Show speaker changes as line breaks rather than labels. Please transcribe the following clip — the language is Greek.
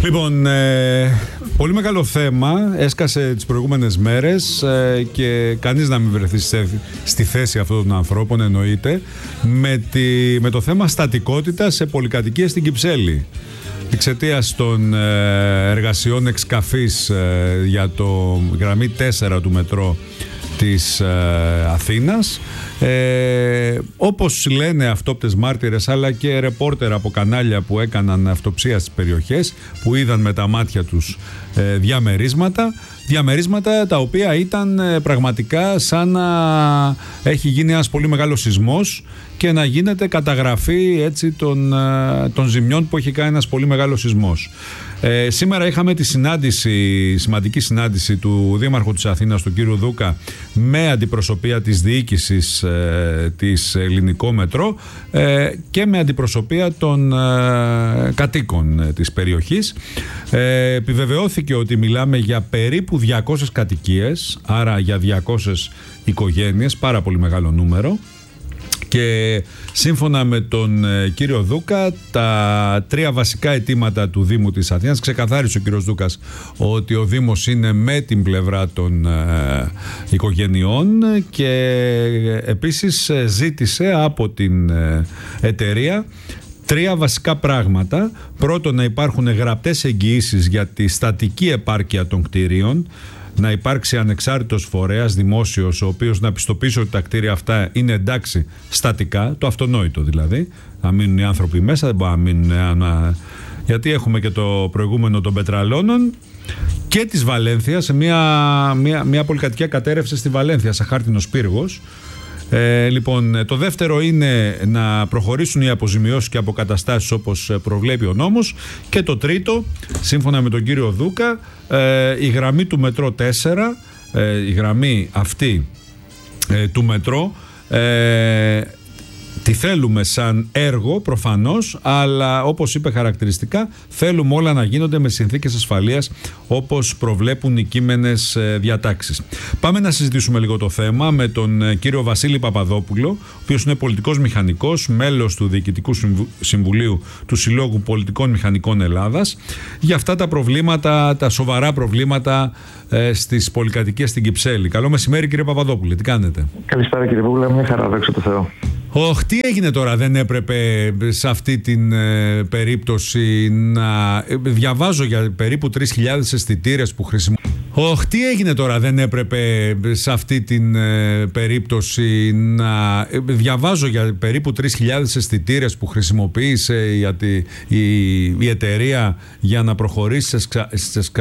Λοιπόν, πολύ μεγάλο θέμα έσκασε τις προηγούμενες μέρες και κανείς να μην βρεθεί στη θέση αυτών των ανθρώπων, εννοείται, με το θέμα στατικότητα σε πολυκατοικίες στην Κυψέλη. Εξαιτίας των εργασιών εξκαφής για το γραμμή 4 του μετρό της Αθήνας, όπως λένε αυτόπτες μάρτυρες αλλά και ρεπόρτερ από κανάλια που έκαναν αυτοψία στις περιοχές, που είδαν με τα μάτια τους διαμερίσματα τα οποία ήταν πραγματικά σαν να έχει γίνει ένας πολύ μεγάλος σεισμός και να γίνεται καταγραφή έτσι των ζημιών που έχει κάνει ένας πολύ μεγάλος σεισμός. Σήμερα είχαμε τη σημαντική συνάντηση του Δήμαρχου της Αθήνας, του κύριου Δούκα, με αντιπροσωπεία της διοίκησης της Ελληνικό Μετρό και με αντιπροσωπεία των κατοίκων της περιοχής. Επιβεβαιώθηκε ότι μιλάμε για περίπου 200 κατοικίες, άρα για 200 οικογένειες, πάρα πολύ μεγάλο νούμερο. Και σύμφωνα με τον κύριο Δούκα, τα τρία βασικά αιτήματα του Δήμου της Αθήνας, ξεκαθάρισε ο κύριος Δούκας ότι ο Δήμος είναι με την πλευρά των οικογενειών και επίσης ζήτησε από την εταιρεία τρία βασικά πράγματα. Πρώτον, να υπάρχουν γραπτές εγγυήσεις για τη στατική επάρκεια των κτηρίων, να υπάρξει ανεξάρτητος φορέας δημόσιος, ο οποίος να πιστοποιήσει ότι τα κτίρια αυτά είναι εντάξει στατικά, το αυτονόητο δηλαδή, να μείνουν οι άνθρωποι μέσα, δεν μπορεί να μείνουν, γιατί έχουμε και το προηγούμενο των Πετραλώνων και της Βαλένθιας, μια πολυκατοικία κατέρευσε στη Βαλένθια, σαν χάρτινος πύργος. Λοιπόν, το δεύτερο είναι να προχωρήσουν οι αποζημιώσεις και αποκαταστάσεις όπως προβλέπει ο νόμος, και το τρίτο, σύμφωνα με τον κύριο Δούκα, η γραμμή του μετρό 4, η γραμμή αυτή του μετρό, τη θέλουμε σαν έργο προφανώς, αλλά όπως είπε χαρακτηριστικά, θέλουμε όλα να γίνονται με συνθήκες ασφαλείας όπως προβλέπουν οι κείμενες διατάξεις. Πάμε να συζητήσουμε λίγο το θέμα με τον κύριο Βασίλη Παπαδόπουλο, ο οποίος είναι πολιτικός μηχανικός, μέλος του Διοικητικού Συμβουλίου του Συλλόγου Πολιτικών Μηχανικών Ελλάδας, για αυτά τα προβλήματα, τα σοβαρά προβλήματα στις πολυκατοικίες στην Κυψέλη. Καλό μεσημέρι, κύριε Παπαδόπουλε, τι κάνετε?
Καλησπέρα, κύριε Παπαδόπουλε, μια χαρά, δόξα τω Θεώ.
Τι έγινε τώρα, δεν έπρεπε σε αυτή την περίπτωση να διαβάζω για περίπου 3.000 αισθητήρες που χρησιμοποιούν. Τι έγινε τώρα, δεν έπρεπε σε αυτή την περίπτωση να διαβάζω για περίπου 3.000 αισθητήρες που χρησιμοποίησε η εταιρεία για να προχωρήσει στις